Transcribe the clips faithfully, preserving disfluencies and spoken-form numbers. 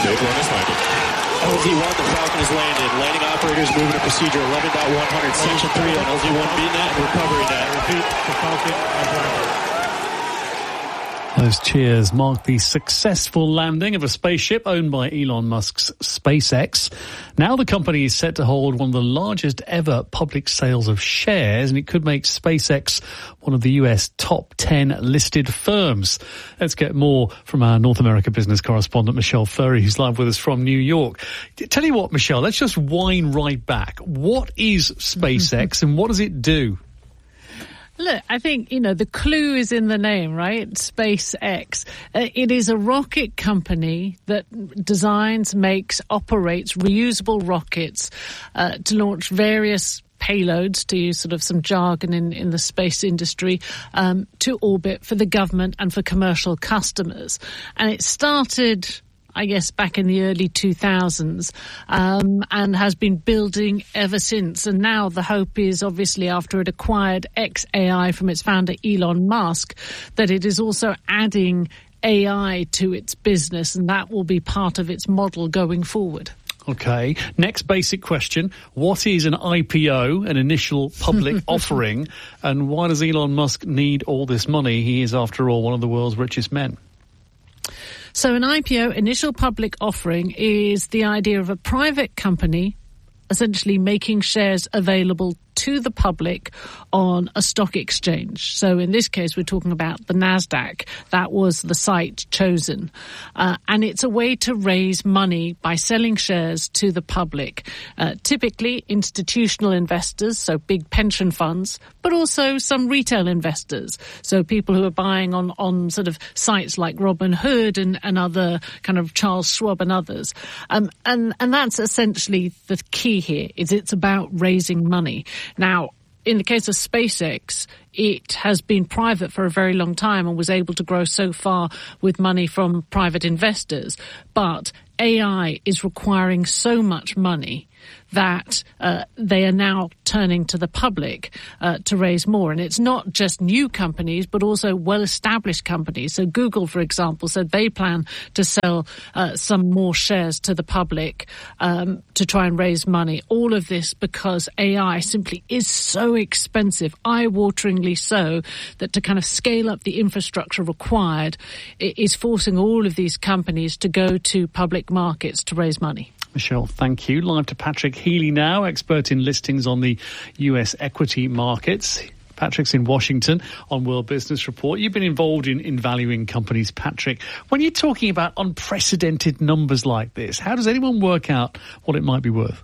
Mid-run is landed. L Z one, the Falcon is landed. Landing operators moving to procedure eleven point one hundred, section three on L Z one B net and recovery net. Repeat, the Falcon has landed. Those cheers mark the successful landing of a spaceship owned by Elon Musk's SpaceX. Now the company is set to hold one of the largest ever public sales of shares, and it could make SpaceX one of the U S top ten listed firms. Let's get more from our North America business correspondent, Michelle Furry, who's live with us from New York. Tell you what, Michelle, let's just wind right back. What is SpaceX and what does it do? Look, I think, you know, the clue is in the name, right? SpaceX. Uh, it is a rocket company that designs, makes, operates reusable rockets uh, to launch various payloads, to use sort of some jargon in, in the space industry, um, to orbit for the government and for commercial customers. And it started, I guess, back in the early two thousands, um, and has been building ever since. And now the hope is, obviously, after it acquired X A I from its founder, Elon Musk, that it is also adding A I to its business, and that will be part of its model going forward. Okay. Next basic question. What is an I P O, an initial public offering, and why does Elon Musk need all this money? He is, after all, one of the world's richest men. So an I P O, initial public offering, is the idea of a private company essentially making shares available to the public on a stock exchange. So in this case, we're talking about the NASDAQ. That was the site chosen. Uh, and it's a way to raise money by selling shares to the public. Uh, typically institutional investors, so big pension funds, but also some retail investors. So people who are buying on, on sort of sites like Robinhood and, and other kind of Charles Schwab and others. Um, and, and that's essentially the key here, is it's about raising money. Now, in the case of SpaceX, it has been private for a very long time and was able to grow so far with money from private investors. But A I is requiring so much money that uh, they are now turning to the public uh, to raise more. And it's not just new companies, but also well-established companies. So Google, for example, said they plan to sell uh, some more shares to the public um, to try and raise money. All of this because A I simply is so expensive, eye-wateringly so, that to kind of scale up the infrastructure required, it is forcing all of these companies to go to public markets to raise money. Michelle, thank you. Live to Patrick Healy now, expert in listings on the U S equity markets. Patrick's in Washington on World Business Report. You've been involved in, in valuing companies, Patrick. When you're talking about unprecedented numbers like this, how does anyone work out what it might be worth?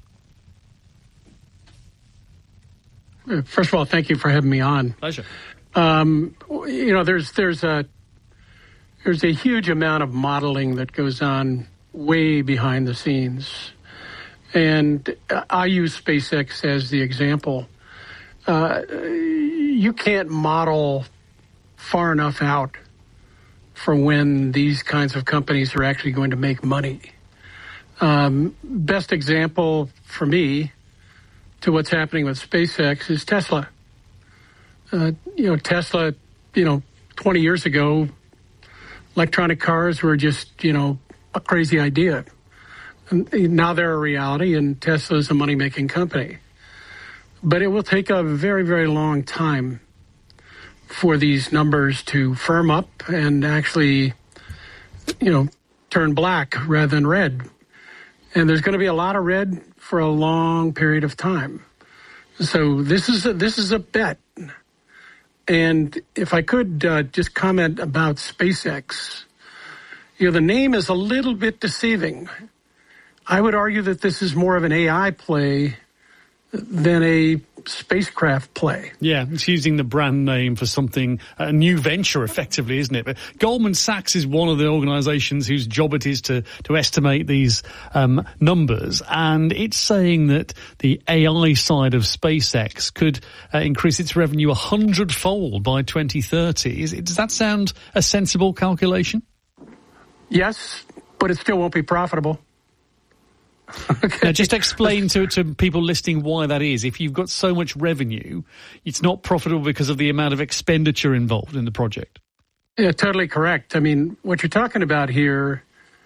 First of all, thank you for having me on. Pleasure. Um, you know, there's there's a there's a huge amount of modeling that goes on way behind the scenes. And I use SpaceX as the example. Uh, you can't model far enough out for when these kinds of companies are actually going to make money. Um, best example for me to what's happening with SpaceX is Tesla. Uh, you know, Tesla, you know, twenty years ago, electronic cars were just, you know, a crazy idea. And now they're a reality, and Tesla is a money-making company. But it will take a very, very long time for these numbers to firm up and actually, you know, turn black rather than red. And there's going to be a lot of red for a long period of time. So this is a, this is a bet. And if I could uh, just comment about SpaceX, you know, the name is a little bit deceiving. I would argue that this is more of an A I play than a spacecraft play. Yeah, it's using the brand name for something, a new venture, effectively, isn't it? But Goldman Sachs is one of the organisations whose job it is to, to estimate these um, numbers, and it's saying that the A I side of SpaceX could uh, increase its revenue a hundredfold by twenty thirty. Is, does that sound a sensible calculation? Yes, but it still won't be profitable. Okay. Now, just explain to, to people listening why that is. If you've got so much revenue, it's not profitable because of the amount of expenditure involved in the project. Yeah, totally correct. I mean, what you're talking about here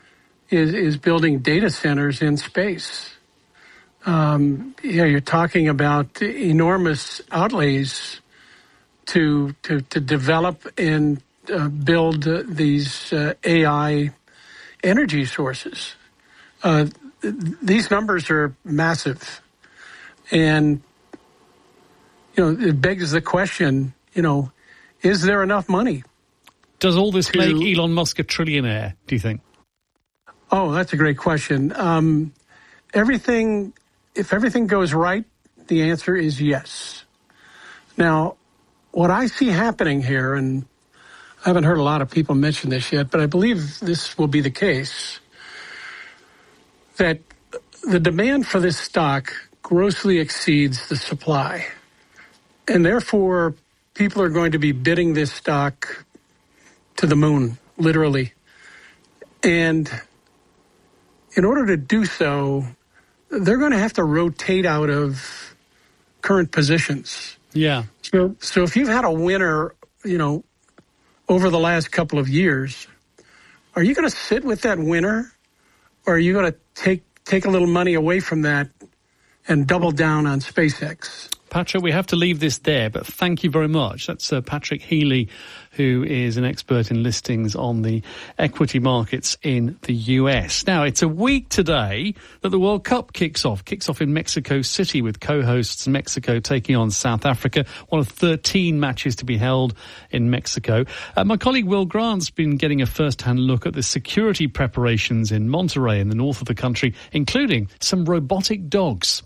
is, is building data centers in space. Um, yeah, you're talking about enormous outlays to to, to develop and uh, build uh, these uh, A I energy sources. Uh, th- these numbers are massive, and you know it begs the question: you know, is there enough money? Does all this to, make Elon Musk a trillionaire, do you think? Oh, that's a great question. Um, everything, if everything goes right, the answer is yes. Now, what I see happening here, and I haven't heard a lot of people mention this yet, but I believe this will be the case, that the demand for this stock grossly exceeds the supply. And therefore, people are going to be bidding this stock to the moon, literally. And in order to do so, they're going to have to rotate out of current positions. Yeah. So, so if you've had a winner, you know, over the last couple of years, are you going to sit with that winner, or are you going to take take a little money away from that and double down on SpaceX? Patrick, we have to leave this there, but thank you very much. That's uh, Patrick Healy, who is an expert in listings on the equity markets in the U S. Now, it's a week today that the World Cup kicks off. Kicks off in Mexico City with co-hosts Mexico taking on South Africa, one of thirteen matches to be held in Mexico. Uh, my colleague Will Grant's been getting a first-hand look at the security preparations in Monterrey in the north of the country, including some robotic dogs.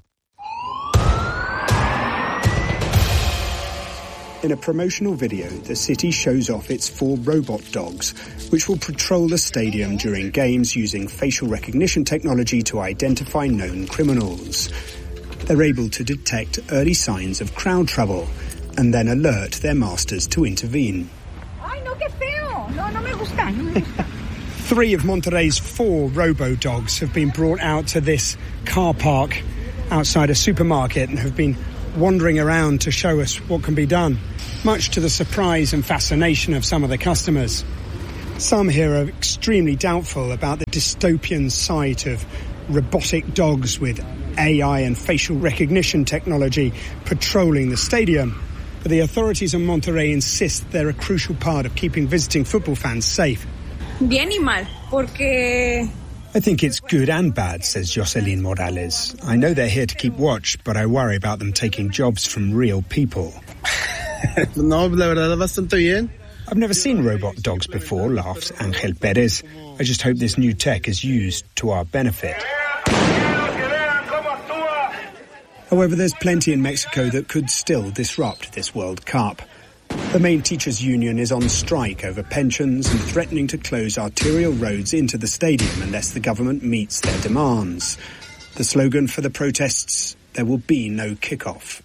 In a promotional video, the city shows off its four robot dogs, which will patrol the stadium during games using facial recognition technology to identify known criminals. They're able to detect early signs of crowd trouble and then alert their masters to intervene. Ay, no, qué feo. No, no me gusta, no me gusta. Three of Monterrey's four robo-dogs have been brought out to this car park outside a supermarket and have been wandering around to show us what can be done, much to the surprise and fascination of some of the customers. Some here are extremely doubtful about the dystopian sight of robotic dogs with A I and facial recognition technology patrolling the stadium. But the authorities in Monterrey insist they're a crucial part of keeping visiting football fans safe. Bien y mal, porque... I think it's good and bad, says Jocelyn Morales. I know they're here to keep watch, but I worry about them taking jobs from real people. No, la verdad, bastante bien. I've never seen robot dogs before, laughs Angel Perez. I just hope this new tech is used to our benefit. However, there's plenty in Mexico that could still disrupt this World Cup. The main teachers' union is on strike over pensions and threatening to close arterial roads into the stadium unless the government meets their demands. The slogan for the protests, there will be no kickoff.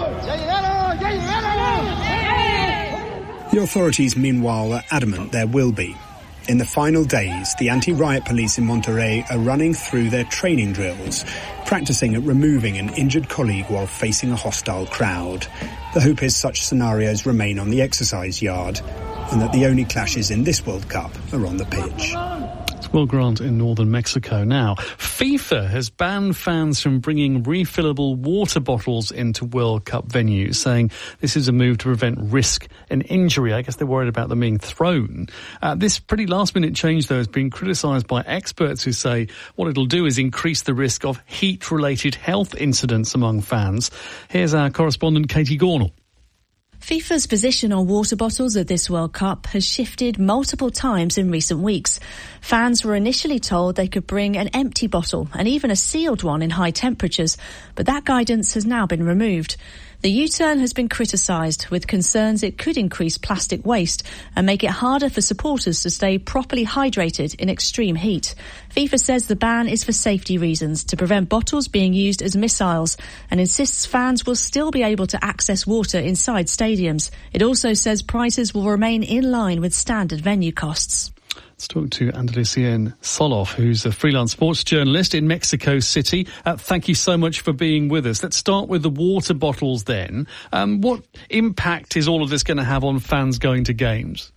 The authorities, meanwhile, are adamant there will be. In the final days, the anti-riot police in Monterrey are running through their training drills, practicing at removing an injured colleague while facing a hostile crowd. The hope is such scenarios remain on the exercise yard and that the only clashes in this World Cup are on the pitch. It's Will Grant in northern Mexico. Now, FIFA has banned fans from bringing refillable water bottles into World Cup venues, saying this is a move to prevent risk and injury. I guess they're worried about them being thrown. Uh, this pretty last-minute change, though, has been criticised by experts who say what it'll do is increase the risk of heat-related health incidents among fans. Here's our correspondent, Katie Gornall. FIFA's position on water bottles at this World Cup has shifted multiple times in recent weeks. Fans were initially told they could bring an empty bottle and even a sealed one in high temperatures, but that guidance has now been removed. The U-turn has been criticised, with concerns it could increase plastic waste and make it harder for supporters to stay properly hydrated in extreme heat. FIFA says the ban is for safety reasons, to prevent bottles being used as missiles, and insists fans will still be able to access water inside stadiums. It also says prices will remain in line with standard venue costs. Let's talk to Andalucien Soloff, who's a freelance sports journalist in Mexico City. Uh, thank you so much for being with us. Let's start with the water bottles then. Um, what impact is all of this going to have on fans going to games?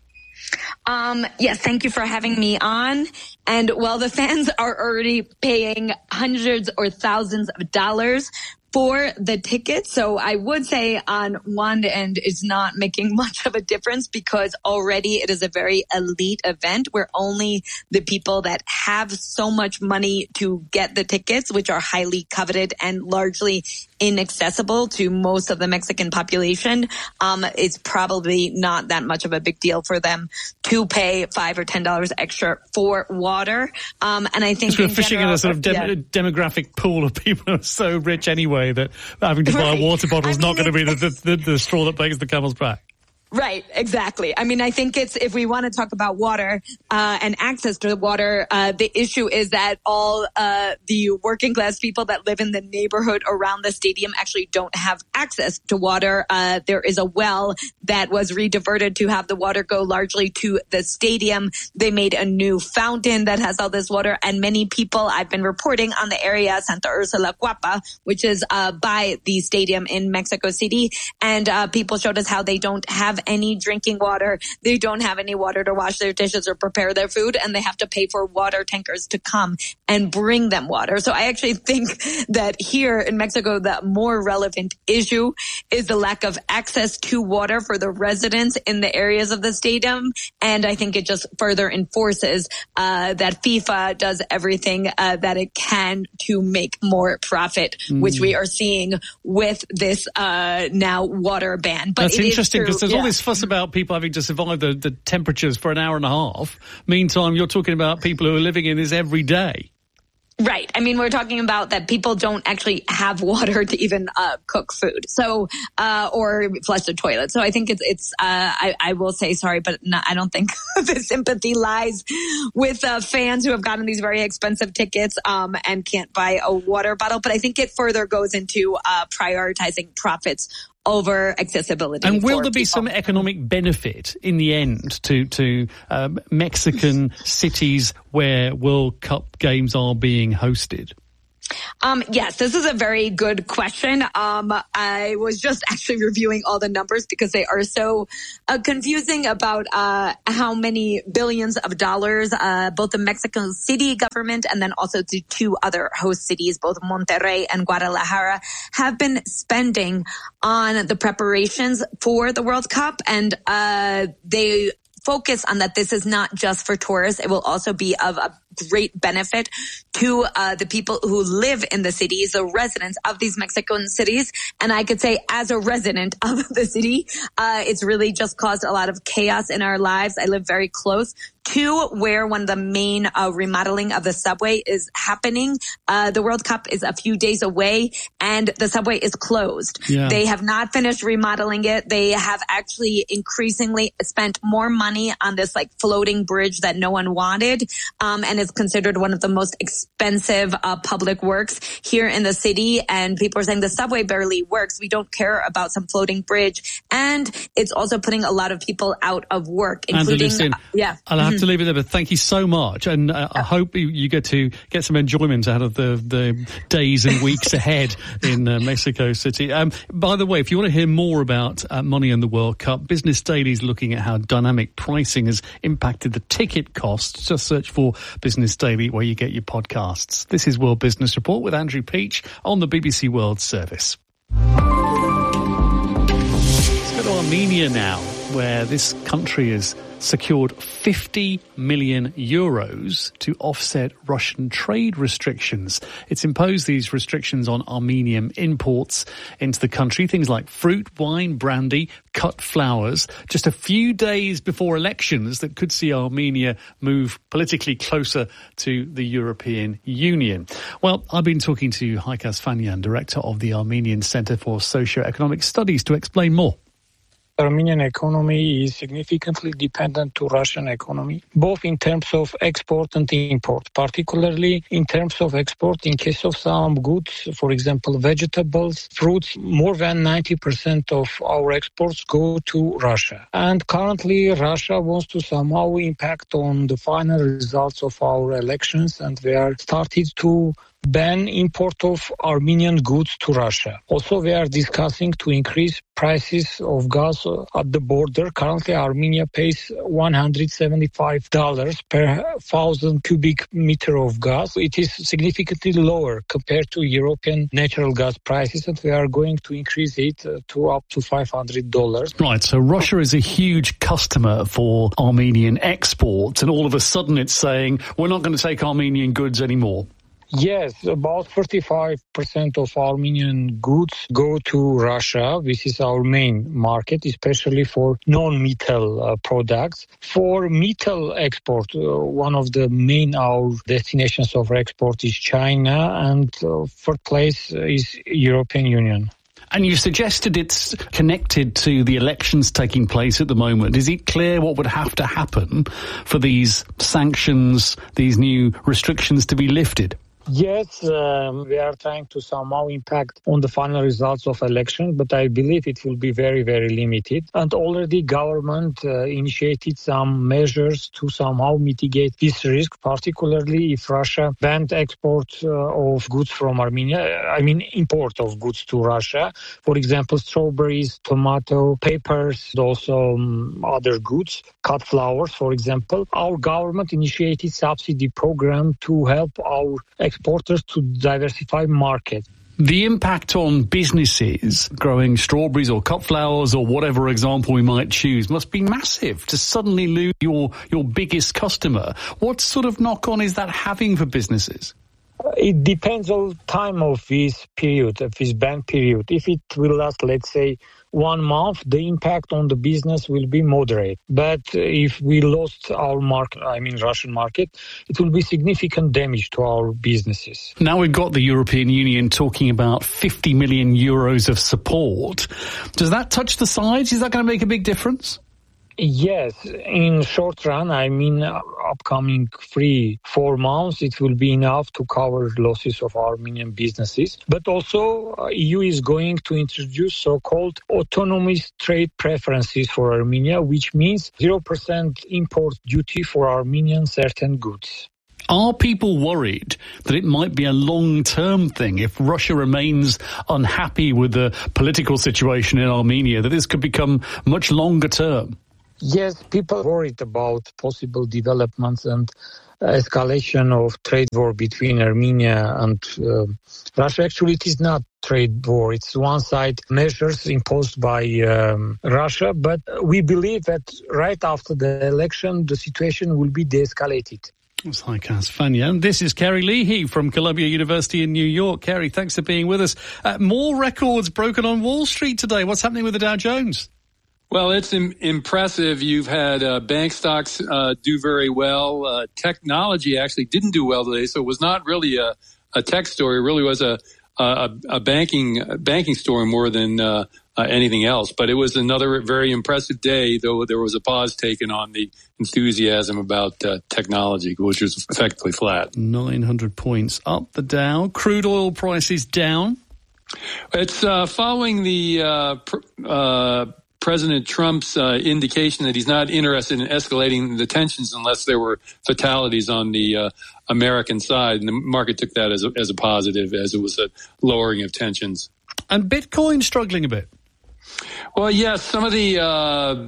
Um, yes, thank you for having me on. And while the fans are already paying hundreds or thousands of dollars for the tickets, so I would say on one end it's not making much of a difference because already it is a very elite event where only the people that have so much money to get the tickets, which are highly coveted and largely inaccessible to most of the Mexican population, um, it's probably not that much of a big deal for them to pay five or ten dollars extra for water. Um, and I think we're fishing general, in a sort of dem- yeah. demographic pool of people who are so rich anyway that having to buy Right. a water bottle is I mean, not going to be the, the, the, the straw that breaks the camel's back. Right, exactly. I mean, I think it's, if we want to talk about water, uh, and access to water, uh, the issue is that all, uh, the working class people that live in the neighborhood around the stadium actually don't have access to water. Uh, there is a well that was rediverted to have the water go largely to the stadium. They made a new fountain that has all this water, and many people, I've been reporting on the area, Santa Ursula Cuapa, which is, uh, by the stadium in Mexico City, and, uh, people showed us how they don't have any drinking water. They don't have any water to wash their dishes or prepare their food, and they have to pay for water tankers to come and bring them water. So I actually think that here in Mexico, the more relevant issue is the lack of access to water for the residents in the areas of the stadium. And I think it just further enforces uh, that FIFA does everything uh, that it can to make more profit, mm. which we are seeing with this uh, now water ban. But That's it interesting because there's yeah. all this fuss about people having to survive the, the temperatures for an hour and a half. Meantime, you're talking about people who are living in this every day. Right. I mean, we're talking about that people don't actually have water to even uh, cook food, so uh, or flush the toilet. So I think it's it's. Uh, I, I will say sorry, but no, I don't think the sympathy lies with uh, fans who have gotten these very expensive tickets um, and can't buy a water bottle. But I think it further goes into uh, prioritizing profits over accessibility. And will there be people. some economic benefit in the end to to um, Mexican cities where World Cup games are being hosted? Um, yes, this is a very good question. Um, I was just actually reviewing all the numbers because they are so uh, confusing about uh, how many billions of dollars uh, both the Mexico City government and then also the two other host cities, both Monterrey and Guadalajara, have been spending on the preparations for the World Cup. And uh, they focus on that this is not just for tourists. It will also be of a great benefit to uh, the people who live in the cities, the residents of these Mexican cities. And I could say as a resident of the city, uh, it's really just caused a lot of chaos in our lives. I live very close to where one of the main uh, remodeling of the subway is happening. Uh, the World Cup is a few days away and the subway is closed. Yeah. They have not finished remodeling it. They have actually increasingly spent more money on this like floating bridge that no one wanted. Um, and is considered one of the most expensive uh, public works here in the city. And people are saying the subway barely works. We don't care about some floating bridge. And it's also putting a lot of people out of work, including, uh, yeah. I'll have to leave it there, but thank you so much. And uh, I hope you, you get to get some enjoyment out of the, the days and weeks ahead in uh, Mexico City. Um, by the way, if you want to hear more about uh, money in the World Cup, Business Daily is looking at how dynamic pricing has impacted the ticket costs. Just search for Business Daily where you get your podcasts. This is World Business Report with Andrew Peach on the B B C World Service. Let's go to Armenia now, where this country has secured fifty million euros to offset Russian trade restrictions. It's imposed these restrictions on Armenian imports into the country, things like fruit, wine, brandy, cut flowers, just a few days before elections that could see Armenia move politically closer to the European Union. Well, I've been talking to Haikas Fanyan, director of the Armenian Center for Socioeconomic Studies, to explain more. Armenian economy is significantly dependent to Russian economy, both in terms of export and import, particularly in terms of export in case of some goods, for example, vegetables, fruits. More than ninety percent of our exports go to Russia. And currently, Russia wants to somehow impact on the final results of our elections, and they are started to ban import of Armenian goods to Russia. Also, we are discussing to increase prices of gas at the border. Currently, Armenia pays one hundred seventy-five dollars per thousand cubic meter of gas. It is significantly lower compared to European natural gas prices, and we are going to increase it to up to five hundred dollars. Right, so Russia is a huge customer for Armenian exports, and all of a sudden it's saying, we're not going to take Armenian goods anymore. Yes, about thirty-five percent of Armenian goods go to Russia. This is our main market, especially for non-metal uh, products. For metal export, uh, one of the main our destinations of export is China, and uh, third place is European Union. And you suggested it's connected to the elections taking place at the moment. Is it clear what would have to happen for these sanctions, these new restrictions to be lifted? Yes, um, we are trying to somehow impact on the final results of election, but I believe it will be very, very limited. And already government uh, initiated some measures to somehow mitigate this risk, particularly if Russia banned export uh, of goods from Armenia, I mean import of goods to Russia. For example, strawberries, tomato, peppers, and also um, other goods, cut flowers, for example. Our government initiated subsidy program to help our exporters to diversify market. The impact on businesses growing strawberries or cut flowers or whatever example we might choose must be massive to suddenly lose your, your biggest customer. What sort of knock-on is that having for businesses? It depends on time of this period, of this ban period. If it will last, let's say, one month, the impact on the business will be moderate. But if we lost our market, I mean Russian market, it will be significant damage to our businesses. Now we've got the European Union talking about fifty million euros of support. Does that touch the sides? Is that going to make a big difference? Yes, in short run, I mean uh, upcoming three, four months, it will be enough to cover losses of Armenian businesses. But also, uh, E U is going to introduce so-called autonomous trade preferences for Armenia, which means zero percent import duty for Armenian certain goods. Are people worried that it might be a long-term thing if Russia remains unhappy with the political situation in Armenia, that this could become much longer term? Yes, people are worried about possible developments and escalation of trade war between Armenia and uh, Russia. Actually, it is not trade war. It's one-side measures imposed by um, Russia. But we believe that right after the election, the situation will be de-escalated. It's like Asfania. And this is Kerry Leahy from Columbia University in New York. Kerry, thanks for being with us. Uh, more records broken on Wall Street today. What's happening with the Dow Jones? Well, it's im- impressive. You've had uh, bank stocks uh, do very well. Uh, technology actually didn't do well today, so it was not really a, a tech story. It really was a a, a banking a banking story more than uh, uh, anything else. But it was another very impressive day, though there was a pause taken on the enthusiasm about uh, technology, which was effectively flat. nine hundred points up the Dow. Crude oil prices down. It's uh, following the uh, pr- uh President Trump's uh, indication that he's not interested in escalating the tensions unless there were fatalities on the uh, American side. And the market took that as a, as a positive, as it was a lowering of tensions. And Bitcoin struggling a bit. Well, yes, some of the uh,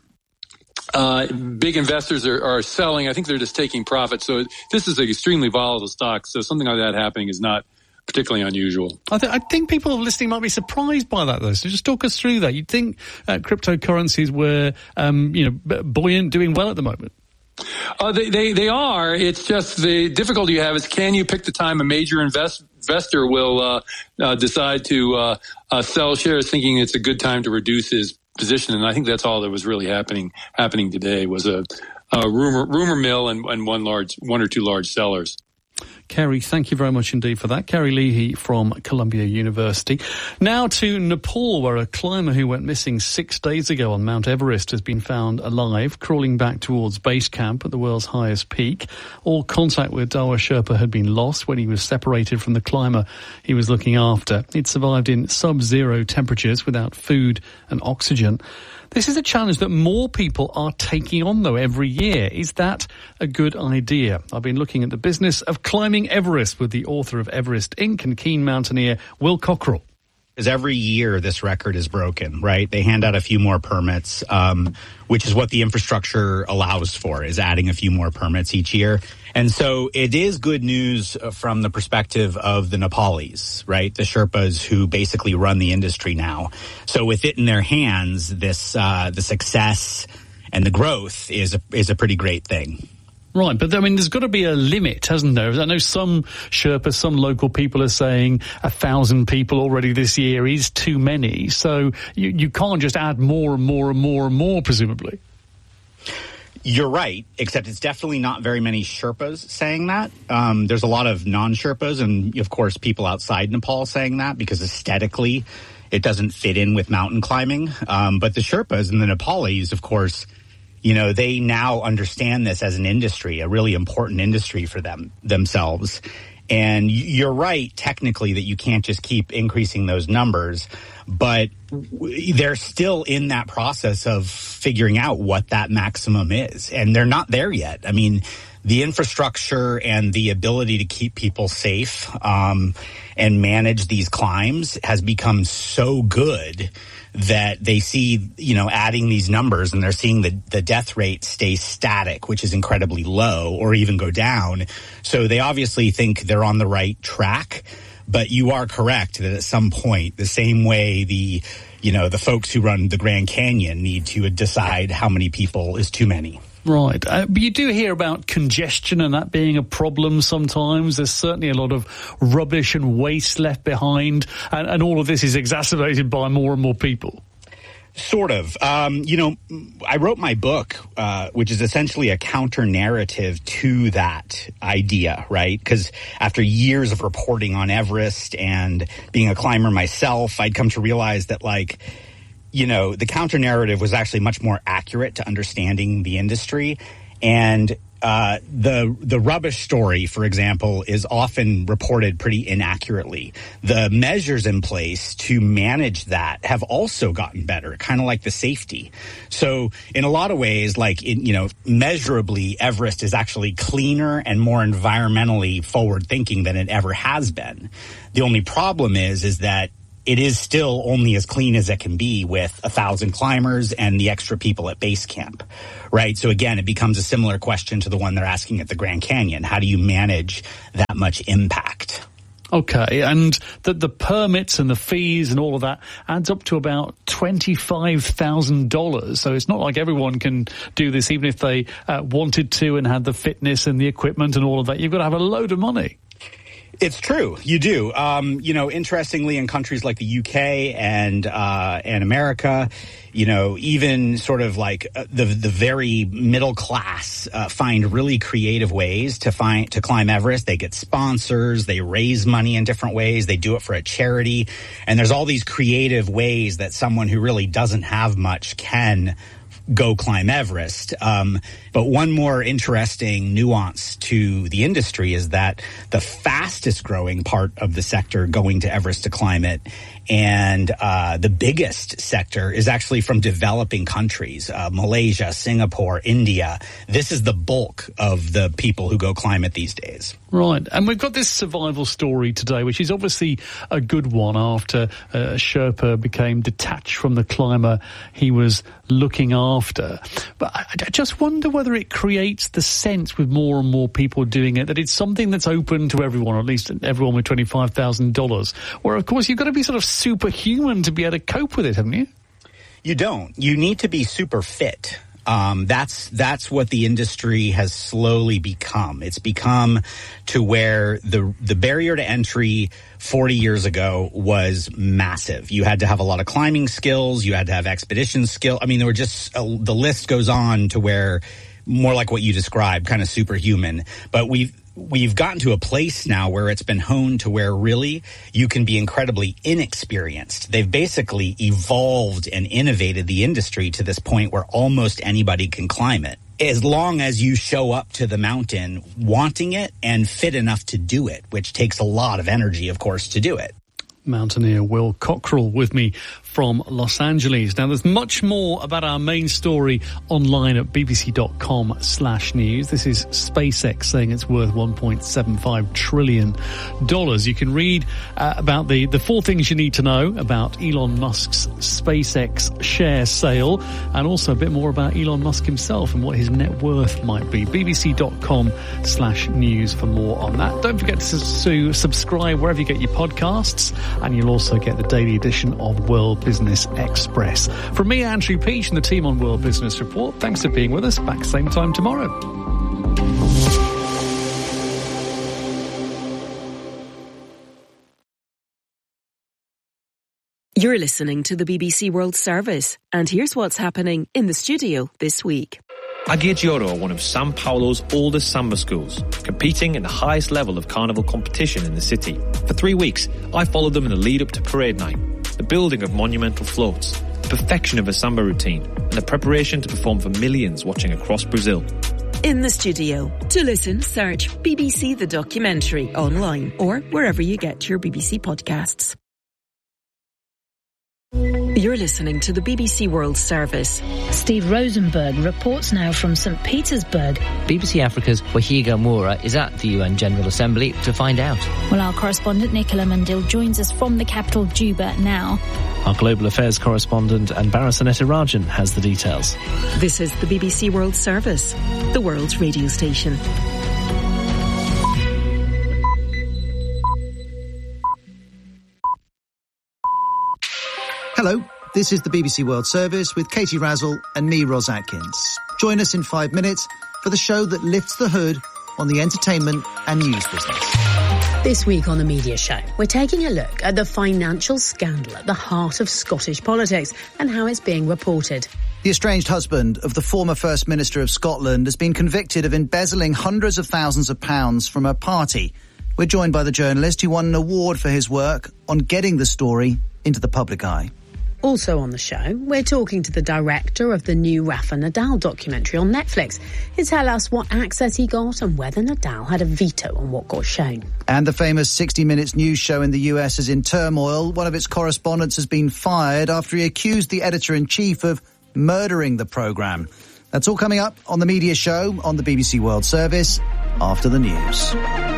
uh, big investors are, are selling. I think they're just taking profit. So this is an extremely volatile stock. So something like that happening is not particularly unusual. I, th- I think people listening might be surprised by that, though. So just talk us through that. You'd think uh, cryptocurrencies were, um, you know, buoyant, doing well at the moment. Uh, they, they, they are. It's just the difficulty you have is can you pick the time a major invest, investor will uh, uh, decide to uh, uh, sell shares thinking it's a good time to reduce his position. And I think that's all that was really happening happening today was a, a rumor rumor mill and, and one large one or two large sellers. Kerry, thank you very much indeed for that. Kerry Leahy from Columbia University. Now to Nepal, where a climber who went missing six days ago on Mount Everest has been found alive, crawling back towards base camp at the world's highest peak. All contact with Dawa Sherpa had been lost when he was separated from the climber he was looking after. He'd survived in sub-zero temperatures without food and oxygen. This is a challenge that more people are taking on, though, every year. Is that a good idea? I've been looking at the business of climbing Everest with the author of Everest Incorporated and keen mountaineer Will Cockrell. Because every year this record is broken, right? They hand out a few more permits, um, which is what the infrastructure allows for, is adding a few more permits each year. And so it is good news from the perspective of the Nepalis, right? The Sherpas who basically run the industry now. So with it in their hands, this uh, the success and the growth is a, is a pretty great thing. Right, but I mean, there's got to be a limit, hasn't there? I know some Sherpas, some local people are saying a thousand people already this year is too many. So you, you can't just add more and more and more and more, presumably. You're right, except it's definitely not very many Sherpas saying that. Um, there's a lot of non-Sherpas and, of course, people outside Nepal saying that because aesthetically it doesn't fit in with mountain climbing. Um, but the Sherpas and the Nepalis, of course, you know, they now understand this as an industry, a really important industry for them themselves. And you're right, technically, that you can't just keep increasing those numbers, but they're still in that process of figuring out what that maximum is. And they're not there yet. I mean, the infrastructure and the ability to keep people safe um, and manage these climbs has become so good that they see, you know, adding these numbers and they're seeing the, the death rate stay static, which is incredibly low, or even go down. So they obviously think they're on the right track. But you are correct that at some point, the same way the, you know, the folks who run the Grand Canyon need to decide how many people is too many. Right. Uh, but you do hear about congestion and that being a problem sometimes. There's certainly a lot of rubbish and waste left behind, and, and all of this is exacerbated by more and more people. Sort of. Um, you know, I wrote my book, uh, which is essentially a counter-narrative to that idea, right? Because after years of reporting on Everest and being a climber myself, I'd come to realize that, like, you know, the counter-narrative was actually much more accurate to understanding the industry. And uh, the the rubbish story, for example, is often reported pretty inaccurately. The measures in place to manage that have also gotten better, kind of like the safety. So in a lot of ways, like, in, you know, measurably, Everest is actually cleaner and more environmentally forward-thinking than it ever has been. The only problem is, is that it is still only as clean as it can be with a thousand climbers and the extra people at base camp, right? So again, it becomes a similar question to the one they're asking at the Grand Canyon. How do you manage that much impact? Okay, and the, the permits and the fees and all of that adds up to about twenty-five thousand dollars. So it's not like everyone can do this, even if they uh, wanted to and had the fitness and the equipment and all of that. You've got to have a load of money. It's true. You do. Um, you know, interestingly, in countries like the U K and uh, and America, you know, even sort of like uh, the the very middle class uh, find really creative ways to find to climb Everest. They get sponsors. They raise money in different ways. They do it for a charity. And there's all these creative ways that someone who really doesn't have much can go climb Everest. Um, but one more interesting nuance to the industry is that the fastest growing part of the sector going to Everest to climb it, and uh, the biggest sector is actually from developing countries, uh, Malaysia, Singapore, India. This is the bulk of the people who go climb it these days. Right. And we've got this survival story today, which is obviously a good one after uh, Sherpa became detached from the climber he was looking after. But I, I just wonder whether it creates the sense with more and more people doing it that it's something that's open to everyone, or at least everyone with twenty-five thousand dollars, where, of course, you've got to be sort of superhuman to be able to cope with it, haven't you? You don't. You need to be super fit. Um, that's, that's what the industry has slowly become. It's become to where the, the barrier to entry forty years ago was massive. You had to have a lot of climbing skills. You had to have expedition skill. I mean, there were just, uh, the list goes on to where more like what you described, kind of superhuman. But we've, We've gotten to a place now where it's been honed to where really you can be incredibly inexperienced. They've basically evolved and innovated the industry to this point where almost anybody can climb it, as long as you show up to the mountain wanting it and fit enough to do it, which takes a lot of energy, of course, to do it. Mountaineer Will Cockrell with me from Los Angeles. Now, there's much more about our main story online at bbc.com slash news. This is SpaceX saying it's worth one point seven five trillion dollars. You can read uh, about the, the four things you need to know about Elon Musk's SpaceX share sale, and also a bit more about Elon Musk himself and what his net worth might be. bbc.com slash news for more on that. Don't forget to, to subscribe wherever you get your podcasts, and you'll also get the daily edition of World Business Express. From me, Andrew Peach, and the team on World Business Report, thanks for being with us. Back same time tomorrow. You're listening to the B B C World Service, and here's what's happening in the studio this week. Aghiagioro are one of Sao Paulo's oldest samba schools, competing in the highest level of carnival competition in the city. For three weeks, I followed them in the lead up to parade night, the building of monumental floats, the perfection of a samba routine, and the preparation to perform for millions watching across Brazil. In the studio. To listen, search B B C The Documentary online or wherever you get your B B C podcasts. You're listening to the B B C World Service. Steve Rosenberg reports now from Saint Petersburg. B B C Africa's Wahiga Moura is at the U N General Assembly to find out. Well, our correspondent Nicola Mandil joins us from the capital, Juba, now. Our global affairs correspondent Anbara Sanetirajan has the details. This is the B B C World Service, the world's radio station. Hello, this is the B B C World Service with Katie Razzle and me, Ros Atkins. Join us in five minutes for the show that lifts the hood on the entertainment and news business. This week on The Media Show, we're taking a look at the financial scandal at the heart of Scottish politics and how it's being reported. The estranged husband of the former First Minister of Scotland has been convicted of embezzling hundreds of thousands of pounds from a party. We're joined by the journalist who won an award for his work on getting the story into the public eye. Also on the show, we're talking to the director of the new Rafa Nadal documentary on Netflix. He'll tell us what access he got and whether Nadal had a veto on what got shown. And the famous sixty minutes news show in the U S is in turmoil. One of its correspondents has been fired after he accused the editor-in-chief of murdering the programme. That's all coming up on The Media Show on the B B C World Service after the news.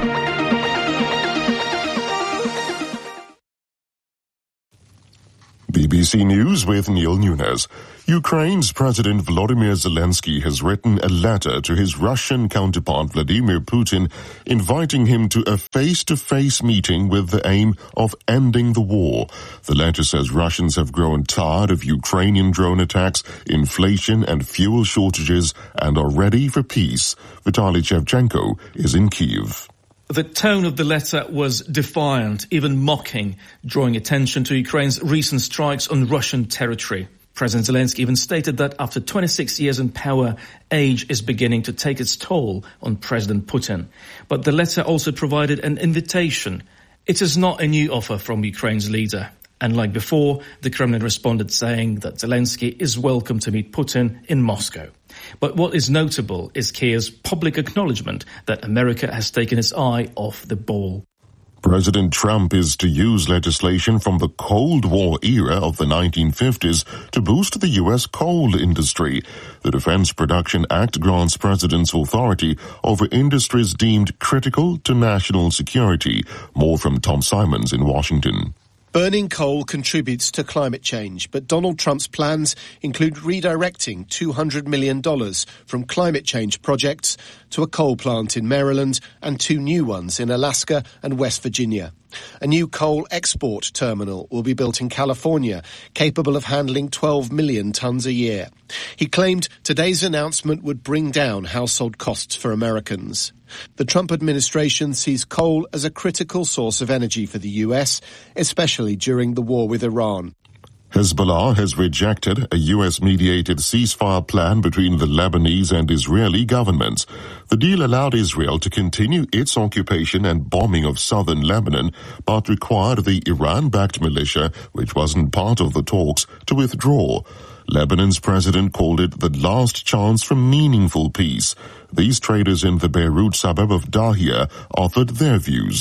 B B C News with Neil Nunes. Ukraine's President Volodymyr Zelensky has written a letter to his Russian counterpart Vladimir Putin inviting him to a face-to-face meeting with the aim of ending the war. The letter says Russians have grown tired of Ukrainian drone attacks, inflation and fuel shortages and are ready for peace. Vitaly Shevchenko is in Kyiv. The tone of the letter was defiant, even mocking, drawing attention to Ukraine's recent strikes on Russian territory. President Zelensky even stated that after twenty-six years in power, age is beginning to take its toll on President Putin. But the letter also provided an invitation. It is not a new offer from Ukraine's leader. And like before, the Kremlin responded saying that Zelensky is welcome to meet Putin in Moscow. But what is notable is Kyiv's public acknowledgement that America has taken its eye off the ball. President Trump is to use legislation from the Cold War era of the nineteen fifties to boost the U S coal industry. The Defense Production Act grants presidents authority over industries deemed critical to national security. More from Tom Simons in Washington. Burning coal contributes to climate change, but Donald Trump's plans include redirecting two hundred million dollars from climate change projects to a coal plant in Maryland and two new ones in Alaska and West Virginia. A new coal export terminal will be built in California, capable of handling twelve million tons a year. He claimed today's announcement would bring down household costs for Americans. The Trump administration sees coal as a critical source of energy for the U S, especially during the war with Iran. Hezbollah has rejected a U S-mediated ceasefire plan between the Lebanese and Israeli governments. The deal allowed Israel to continue its occupation and bombing of southern Lebanon, but required the Iran-backed militia, which wasn't part of the talks, to withdraw. Lebanon's president called it the last chance for meaningful peace. These traders in the Beirut suburb of Dahia offered their views.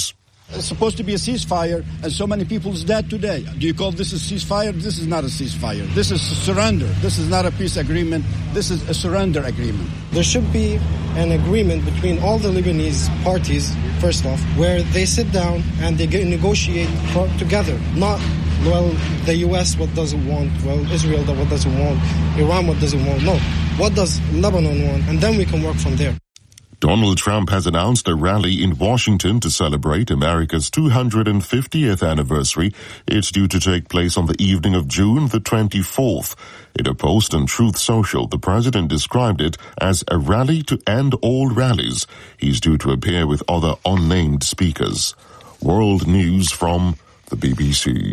It's supposed to be a ceasefire, and so many people's dead today. Do you call this a ceasefire? This is not a ceasefire. This is a surrender. This is not a peace agreement. This is a surrender agreement. There should be an agreement between all the Lebanese parties, first off, where they sit down and they negotiate together. Not, well, the U S what doesn't want, well, Israel what doesn't want, Iran what doesn't want. No. What does Lebanon want? And then we can work from there. Donald Trump has announced a rally in Washington to celebrate America's two hundred fiftieth anniversary. It's due to take place on the evening of June the twenty-fourth. In a post on Truth Social, the president described it as a rally to end all rallies. He's due to appear with other unnamed speakers. World news from the B B C.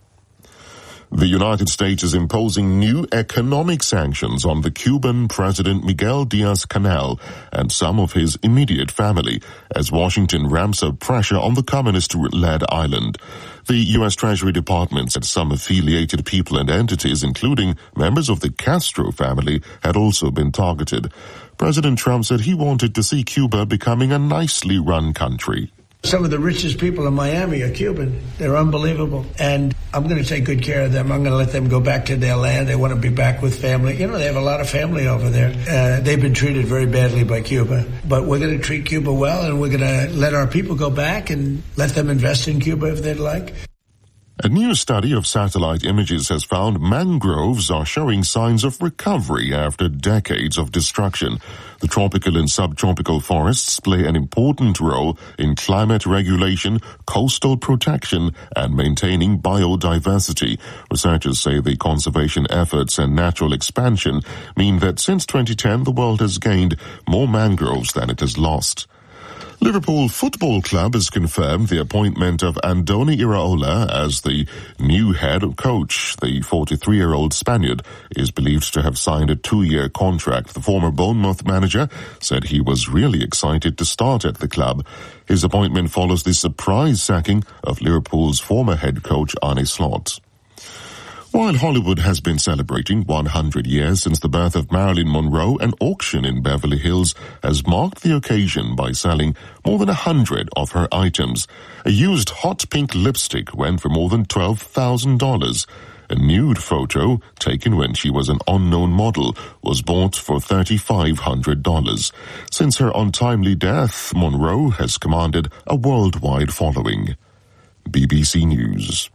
The United States is imposing new economic sanctions on the Cuban President Miguel Diaz-Canel and some of his immediate family as Washington ramps up pressure on the communist-led island. The U S Treasury Department said some affiliated people and entities, including members of the Castro family, had also been targeted. President Trump said he wanted to see Cuba becoming a nicely run country. Some of the richest people in Miami are Cuban. They're unbelievable. And I'm going to take good care of them. I'm going to let them go back to their land. They want to be back with family. You know, they have a lot of family over there. Uh, they've been treated very badly by Cuba. But we're going to treat Cuba well, and we're going to let our people go back and let them invest in Cuba if they'd like. A new study of satellite images has found mangroves are showing signs of recovery after decades of destruction. The tropical and subtropical forests play an important role in climate regulation, coastal protection, and maintaining biodiversity. Researchers say the conservation efforts and natural expansion mean that since twenty ten, the world has gained more mangroves than it has lost. Liverpool Football Club has confirmed the appointment of Andoni Iraola as the new head coach. The forty-three-year-old Spaniard is believed to have signed a two-year contract. The former Bournemouth manager said he was really excited to start at the club. His appointment follows the surprise sacking of Liverpool's former head coach Arne Slot. While Hollywood has been celebrating one hundred years since the birth of Marilyn Monroe, an auction in Beverly Hills has marked the occasion by selling more than a hundred of her items. A used hot pink lipstick went for more than twelve thousand dollars. A nude photo, taken when she was an unknown model, was bought for three thousand five hundred dollars. Since her untimely death, Monroe has commanded a worldwide following. B B C News.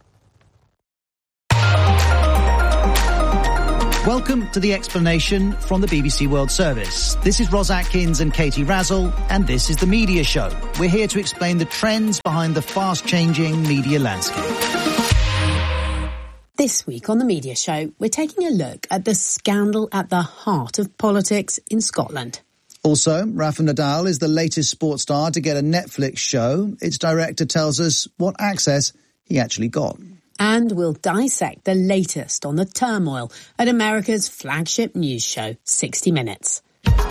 Welcome to The Explanation from the B B C World Service. This is Ros Atkins and Katie Razzle, and this is The Media Show. We're here to explain the trends behind the fast-changing media landscape. This week on The Media Show, we're taking a look at the scandal at the heart of politics in Scotland. Also, Rafa Nadal is the latest sports star to get a Netflix show. Its director tells us what access he actually got. And we'll dissect the latest on the turmoil at America's flagship news show, sixty minutes.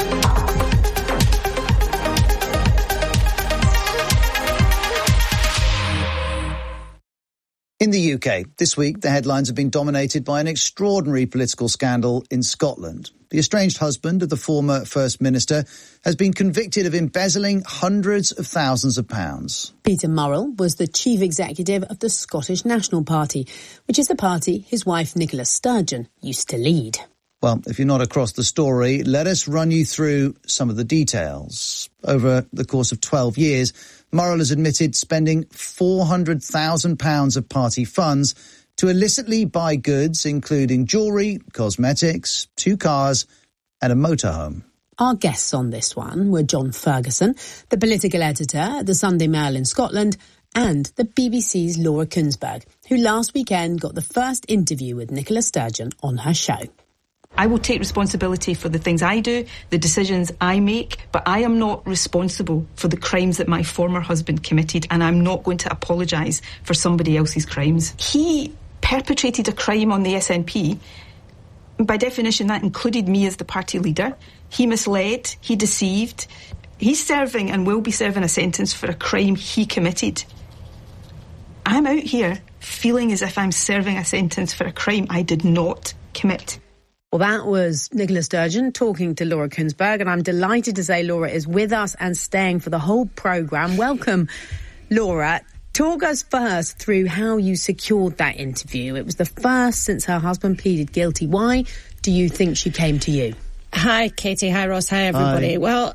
In the U K, this week, the headlines have been dominated by an extraordinary political scandal in Scotland. The estranged husband of the former First Minister has been convicted of embezzling hundreds of thousands of pounds. Peter Murrell was the chief executive of the Scottish National Party, which is the party his wife Nicola Sturgeon used to lead. Well, if you're not across the story, let us run you through some of the details. Over the course of twelve years, Murrell has admitted spending four hundred thousand pounds of party funds to illicitly buy goods, including jewellery, cosmetics, two cars and a motorhome. Our guests on this one were John Ferguson, the political editor at the Sunday Mail in Scotland, and the B B C's Laura Kuenssberg, who last weekend got the first interview with Nicola Sturgeon on her show. I will take responsibility for the things I do, the decisions I make, but I am not responsible for the crimes that my former husband committed, and I'm not going to apologise for somebody else's crimes. He perpetrated a crime on the S N P. By definition, that included me as the party leader. He misled, he deceived. He's serving and will be serving a sentence for a crime he committed. I'm out here feeling as if I'm serving a sentence for a crime I did not commit. Well, that was Nicola Sturgeon talking to Laura Kuenssberg, and I'm delighted to say Laura is with us and staying for the whole programme. Welcome, Laura. Talk us first through how you secured that interview. It was the first since her husband pleaded guilty. Why do you think she came to you? Hi, Katie. Hi, Ross. Hi, everybody. Hi. Well,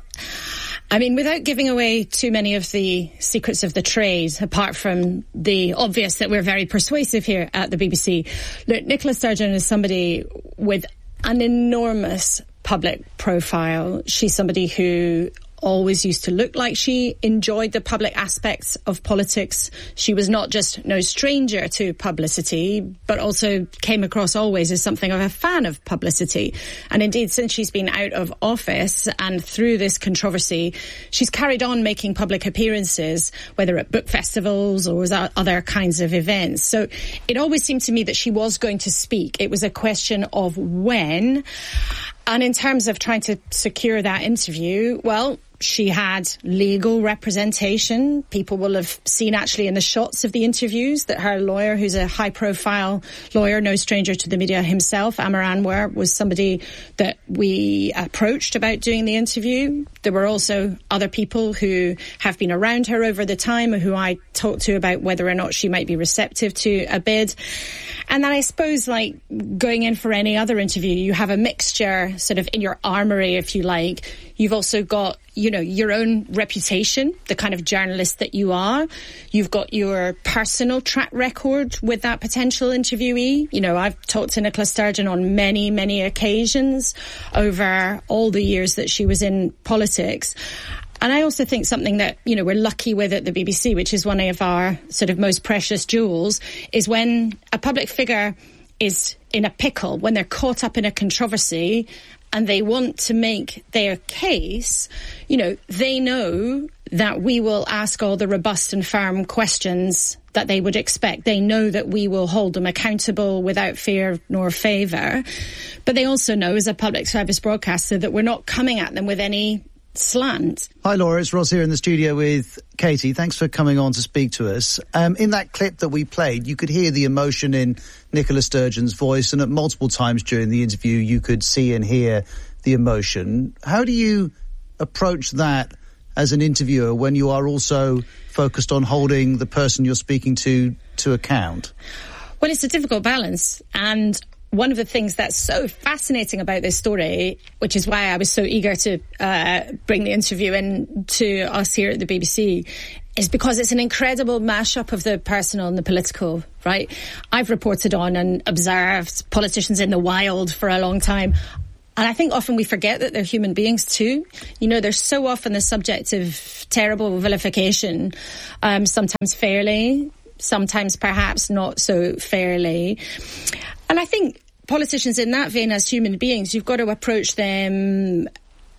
I mean, without giving away too many of the secrets of the trade, apart from the obvious that we're very persuasive here at the B B C, look, Nicola Sturgeon is somebody with an enormous public profile. She's somebody who always used to look like she enjoyed the public aspects of politics. She was not just no stranger to publicity, but also came across always as something of a fan of publicity. And indeed, since she's been out of office and through this controversy, she's carried on making public appearances, whether at book festivals or other kinds of events. So it always seemed to me that she was going to speak. It was a question of when. And in terms of trying to secure that interview, well, she had legal representation. People will have seen actually in the shots of the interviews that her lawyer, who's a high-profile lawyer, no stranger to the media himself, Amar Anwar, was somebody that we approached about doing the interview. There were also other people who have been around her over the time who I talked to about whether or not she might be receptive to a bid. And then I suppose, like, going in for any other interview, you have a mixture sort of in your armoury, if you like. You've also got, you know, your own reputation, the kind of journalist that you are. You've got your personal track record with that potential interviewee. You know, I've talked to Nicola Sturgeon on many, many occasions over all the years that she was in politics. And I also think something that, you know, we're lucky with at the B B C, which is one of our sort of most precious jewels, is when a public figure is in a pickle, when they're caught up in a controversy and they want to make their case, you know, they know that we will ask all the robust and firm questions that they would expect. They know that we will hold them accountable without fear nor favour. But they also know, as a public service broadcaster, that we're not coming at them with any slant. Hi, Laura. It's Ross here in the studio with Katie. Thanks for coming on to speak to us. Um, in that clip that we played, you could hear the emotion in Nicola Sturgeon's voice, and at multiple times during the interview, you could see and hear the emotion. How do you approach that as an interviewer when you are also focused on holding the person you're speaking to to account? Well, it's a difficult balance, and one of the things that's so fascinating about this story, which is why I was so eager to uh, bring the interview in to us here at the B B C, is because it's an incredible mashup of the personal and the political, right? I've reported on and observed politicians in the wild for a long time. And I think often we forget that they're human beings too. You know, they're so often the subject of terrible vilification, um, sometimes fairly, sometimes perhaps not so fairly. And I think politicians in that vein, as human beings, you've got to approach them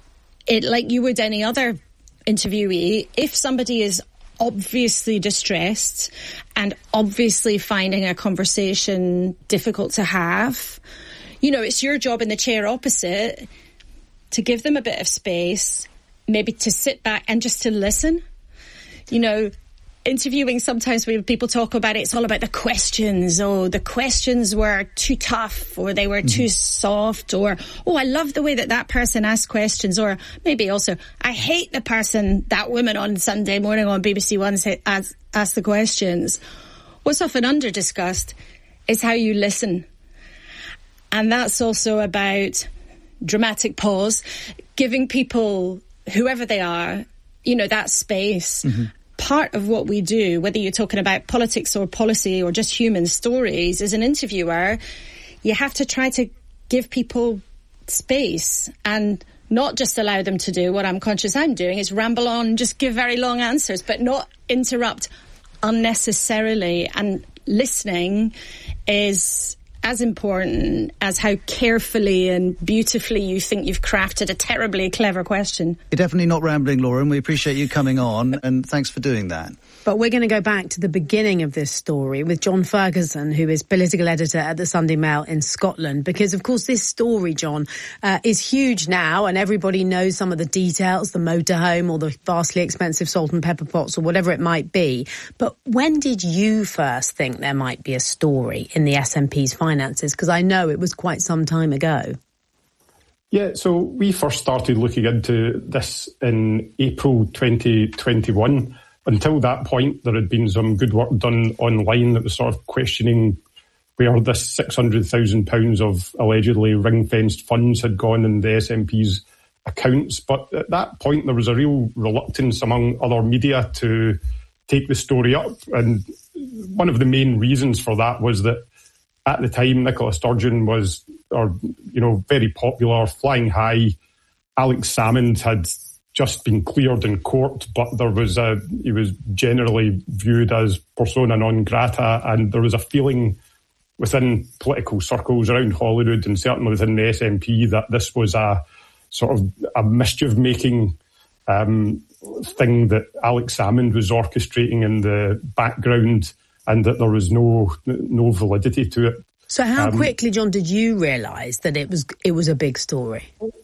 it like you would any other interviewee. If somebody is obviously distressed and obviously finding a conversation difficult to have, you know, it's your job in the chair opposite to give them a bit of space, maybe to sit back and just to listen. You know, interviewing, sometimes when people talk about it, it's all about the questions. Oh, the questions were too tough, or they were mm-hmm. too soft, or, oh, I love the way that that person asked questions, or maybe also, I hate the person, that woman on Sunday morning on B B C One asked, asked the questions. What's often under-discussed is how you listen. And that's also about dramatic pause, giving people, whoever they are, you know, that space. Mm-hmm. Part of what we do, whether you're talking about politics or policy or just human stories, as an interviewer, you have to try to give people space and not just allow them to do what I'm conscious I'm doing, is ramble on, just give very long answers, but not interrupt unnecessarily. And listening is as important as how carefully and beautifully you think you've crafted a terribly clever question. You're definitely not rambling, Laura, and we appreciate you coming on, and thanks for doing that. But we're going to go back to the beginning of this story with John Ferguson, who is political editor at the Sunday Mail in Scotland, because, of course, this story, John, uh, is huge now, and everybody knows some of the details, the motorhome or the vastly expensive salt and pepper pots or whatever it might be. But when did you first think there might be a story in the S N P's finances? Because I know it was quite some time ago. Yeah, so we first started looking into this in April twenty twenty-one. until that point, there had been some good work done online that was sort of questioning where this six hundred thousand pounds of allegedly ring-fenced funds had gone in the S N P's accounts. But at that point, there was a real reluctance among other media to take the story up. And one of the main reasons for that was that at the time, Nicola Sturgeon was, or, you know, very popular, flying high. Alex Salmond had just been cleared in court, but there was a, he was generally viewed as persona non grata, and there was a feeling within political circles around Holyrood and certainly within the S N P that this was a sort of a mischief-making um, thing that Alex Salmond was orchestrating in the background, and that there was no no validity to it. So how um, quickly, John, did you realise that it was it was a big story?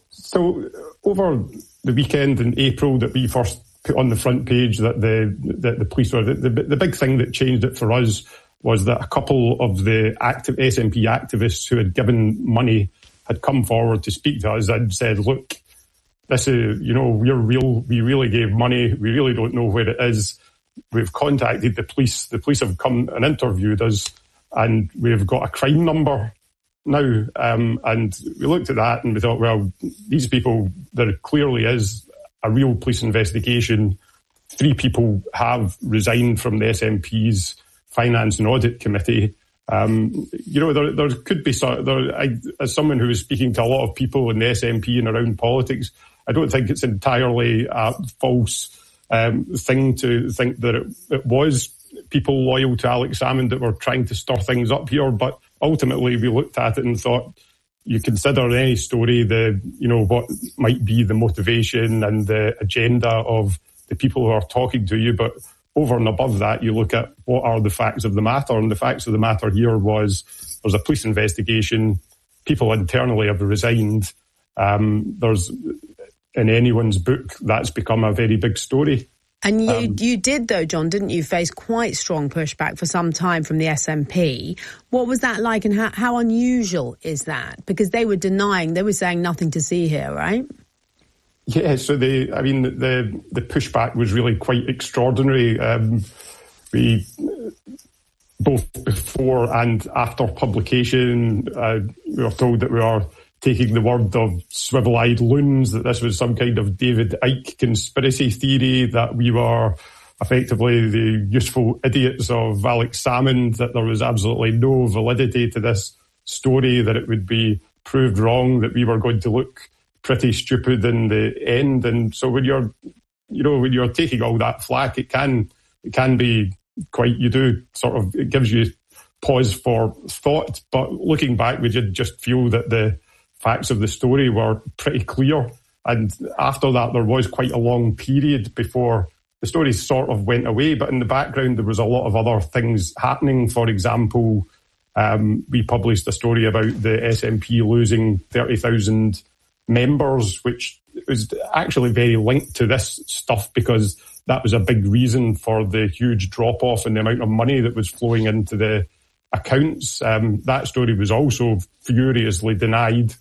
So over the weekend in April that we first put on the front page that the that the police were, the, the, the big thing that changed it for us was that a couple of the active S N P activists who had given money had come forward to speak to us and said, look, this is, you know, we're real, we really gave money, we really don't know where it is. We've contacted the police, the police have come and interviewed us, and we've got a crime number now. Um, and we looked at that and we thought, well, these people, there clearly is a real police investigation. Three people have resigned from the S N P's Finance and Audit Committee. Um, you know, there, there could be, there, I, as someone who is speaking to a lot of people in the S N P and around politics, I don't think it's entirely a false um, thing to think that it, it was people loyal to Alex Salmond that were trying to stir things up here. But ultimately, we looked at it and thought, you consider any story, the, you know, what might be the motivation and the agenda of the people who are talking to you, but over and above that, you look at what are the facts of the matter. And the facts of the matter here was there's a police investigation. People internally have resigned. Um, there's, in anyone's book, that's become a very big story. And you, um, you did, though, John, didn't you, face quite strong pushback for some time from the S N P. What was that like, and how, how unusual is that? Because they were denying, they were saying nothing to see here, right? Yeah, so the, I mean, the the pushback was really quite extraordinary. Um, we, both before and after publication, uh, we were told that we are taking the word of swivel-eyed loons, that this was some kind of David Icke conspiracy theory, that we were effectively the useful idiots of Alex Salmond, that there was absolutely no validity to this story, that it would be proved wrong, that we were going to look pretty stupid in the end. And so when you're, you know, when you're taking all that flack, it can, it can be quite, you do sort of, it gives you pause for thought. But looking back, we did just feel that the facts of the story were pretty clear. And after that, there was quite a long period before the story sort of went away. But in the background, there was a lot of other things happening. For example, um, we published a story about the S N P losing thirty thousand members, which was actually very linked to this stuff, because that was a big reason for the huge drop-off in the amount of money that was flowing into the accounts. Um, that story was also furiously denied.